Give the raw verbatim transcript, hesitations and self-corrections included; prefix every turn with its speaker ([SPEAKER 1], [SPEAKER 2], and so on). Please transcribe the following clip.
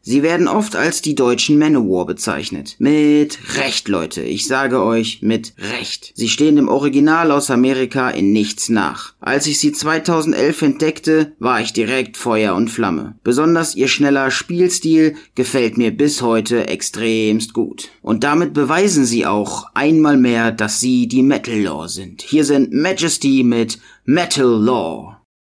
[SPEAKER 1] Sie werden oft als die deutschen Manowar bezeichnet. Mit Recht, Leute. Ich sage euch, mit Recht. Sie stehen dem Original aus Amerika in nichts nach. Als ich sie zweitausendelf entdeckte, war ich direkt Feuer und Flamme. Besonders ihr schneller Spielstil gefällt mir bis heute extremst gut. Und damit beweisen sie auch einmal mehr, dass sie die Metal Law sind. Hier sind Majesty mit Metal Law.